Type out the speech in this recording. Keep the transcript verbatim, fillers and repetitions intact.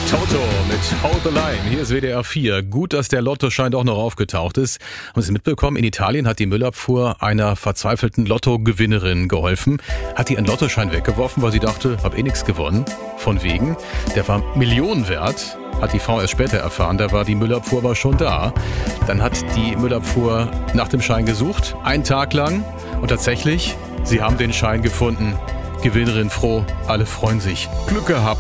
Toto mit Hold the Line. Hier ist W D R vier. Gut, dass der Lottoschein doch noch aufgetaucht ist. Haben Sie mitbekommen, in Italien hat die Müllabfuhr einer verzweifelten Lottogewinnerin geholfen. Hat die einen Lottoschein weggeworfen, weil sie dachte, hab eh nichts gewonnen. Von wegen. Der war Millionen wert. Hat die Frau erst später erfahren, da war die Müllabfuhr aber schon da. Dann hat die Müllabfuhr nach dem Schein gesucht, einen Tag lang. Und tatsächlich, sie haben den Schein gefunden. Gewinnerin froh, alle freuen sich. Glück gehabt.